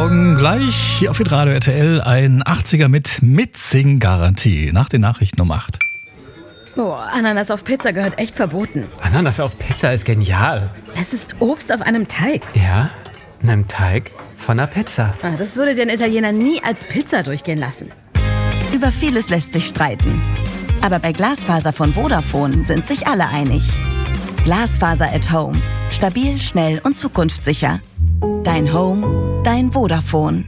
Morgen, gleich hier auf Radio RTL ein 80er mit Mitsing-Garantie. Nach den Nachrichten um 8. Oh, Ananas auf Pizza gehört echt verboten. Ananas auf Pizza ist genial. Es ist Obst auf einem Teig. Ja, einem Teig von einer Pizza. Das würde den Italiener nie als Pizza durchgehen lassen. Über vieles lässt sich streiten. Aber bei Glasfaser von Vodafone sind sich alle einig. Glasfaser at Home. Stabil, schnell und zukunftssicher. Dein Home, dein Vodafone.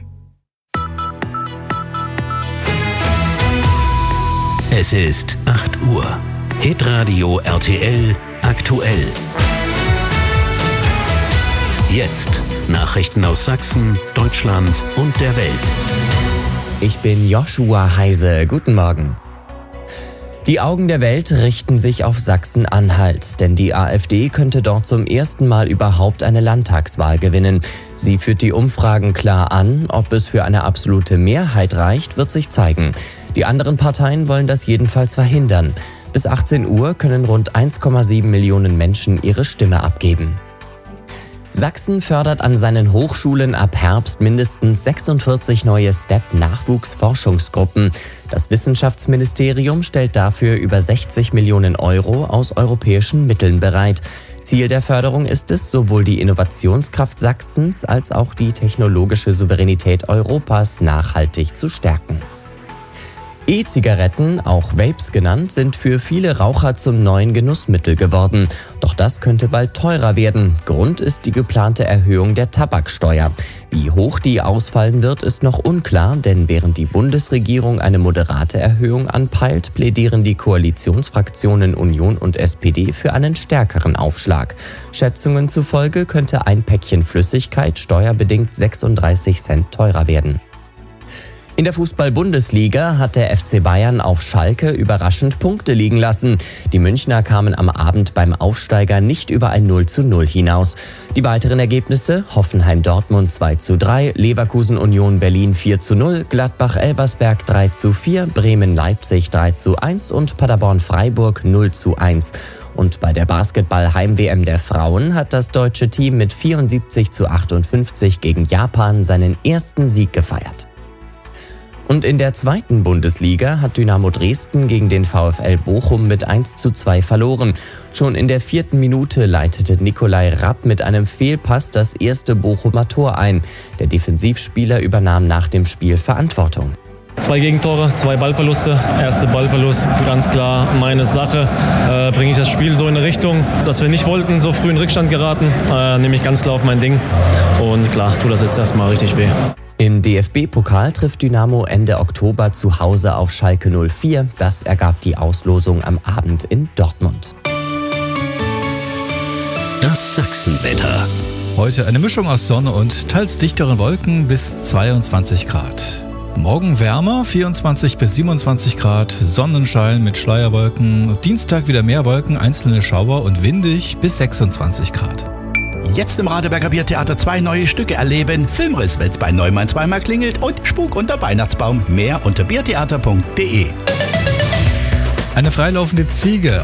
Es ist 8 Uhr. Hitradio RTL aktuell. Jetzt Nachrichten aus Sachsen, Deutschland und der Welt. Ich bin Joshua Heise. Guten Morgen. Die Augen der Welt richten sich auf Sachsen-Anhalt, denn die AfD könnte dort zum ersten Mal überhaupt eine Landtagswahl gewinnen. Sie führt die Umfragen klar an. Ob es für eine absolute Mehrheit reicht, wird sich zeigen. Die anderen Parteien wollen das jedenfalls verhindern. Bis 18 Uhr können rund 1,7 Millionen Menschen ihre Stimme abgeben. Sachsen fördert an seinen Hochschulen ab Herbst mindestens 46 neue STEP-Nachwuchsforschungsgruppen. Das Wissenschaftsministerium stellt dafür über 60 Millionen Euro aus europäischen Mitteln bereit. Ziel der Förderung ist es, sowohl die Innovationskraft Sachsens als auch die technologische Souveränität Europas nachhaltig zu stärken. E-Zigaretten, auch Vapes genannt, sind für viele Raucher zum neuen Genussmittel geworden. Doch das könnte bald teurer werden. Grund ist die geplante Erhöhung der Tabaksteuer. Wie hoch die ausfallen wird, ist noch unklar, denn während die Bundesregierung eine moderate Erhöhung anpeilt, plädieren die Koalitionsfraktionen Union und SPD für einen stärkeren Aufschlag. Schätzungen zufolge könnte ein Päckchen Flüssigkeit steuerbedingt 36 Cent teurer werden. In der Fußball-Bundesliga hat der FC Bayern auf Schalke überraschend Punkte liegen lassen. Die Münchner kamen am Abend beim Aufsteiger nicht über ein 0:0 hinaus. Die weiteren Ergebnisse: Hoffenheim-Dortmund 2:3, Leverkusen-Union Berlin 4:0, Gladbach-Elversberg 3:4, Bremen-Leipzig 3:1 und Paderborn-Freiburg 0:1. Und bei der Basketball-Heim-WM der Frauen hat das deutsche Team mit 74:58 gegen Japan seinen ersten Sieg gefeiert. Und in der zweiten Bundesliga hat Dynamo Dresden gegen den VfL Bochum mit 1:2 verloren. Schon in der 4. Minute leitete Nikolai Rapp mit einem Fehlpass das erste Bochumer Tor ein. Der Defensivspieler übernahm nach dem Spiel Verantwortung. 2 Gegentore, 2 Ballverluste. Erste Ballverlust, ganz klar meine Sache. Bringe ich das Spiel so in eine Richtung, dass wir nicht wollten, so früh in Rückstand geraten. Nehme ich ganz klar auf mein Ding. Und klar, tut das jetzt erstmal richtig weh. Im DFB-Pokal trifft Dynamo Ende Oktober zu Hause auf Schalke 04. Das ergab die Auslosung am Abend in Dortmund. Das Sachsenwetter. Heute eine Mischung aus Sonne und teils dichteren Wolken bis 22 Grad. Morgen wärmer, 24 bis 27 Grad, Sonnenschein mit Schleierwolken. Dienstag wieder mehr Wolken, einzelne Schauer und windig bis 26 Grad. Jetzt im Radeberger Biertheater 2 neue Stücke erleben. Filmriss, wenn's bei Neumann zweimal klingelt und Spuk unter Weihnachtsbaum. Mehr unter biertheater.de. Eine freilaufende Ziege